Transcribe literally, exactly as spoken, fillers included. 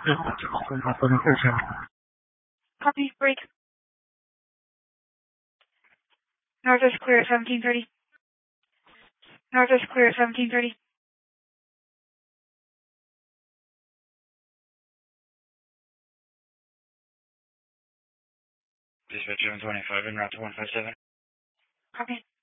Copy, break. Northwest clear at seventeen thirty. Northwest clear at seventeen thirty. Dispatch seven twenty-five en route to one five seven. Copy.